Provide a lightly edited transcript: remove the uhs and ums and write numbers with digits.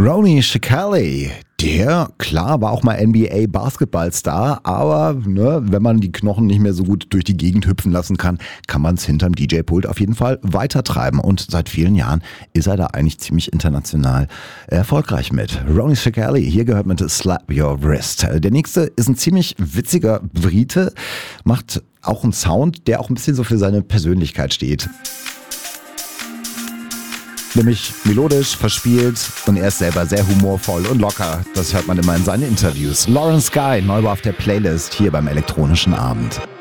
Ronnie Shkreli, der, klar, war auch mal NBA-Basketballstar, aber wenn man die Knochen nicht mehr so gut durch die Gegend hüpfen lassen kann, kann man es hinterm DJ-Pult auf jeden Fall weitertreiben. Und seit vielen Jahren ist er da eigentlich ziemlich international erfolgreich mit. Ronnie Shkreli, hier gehört mit Slap Your Wrist. Der nächste ist ein ziemlich witziger Brite, macht auch einen Sound, der auch ein bisschen so für seine Persönlichkeit steht. Nämlich melodisch, verspielt und er ist selber sehr humorvoll und locker. Das hört man immer in seinen Interviews. Lawrence Guy, neu auf der Playlist hier beim Elektronischen Abend.